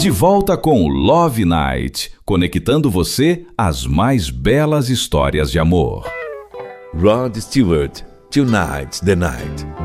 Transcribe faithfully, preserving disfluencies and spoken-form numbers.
De volta com o Love Night, conectando você às mais belas histórias de amor. Rod Stewart, Tonight's the Night.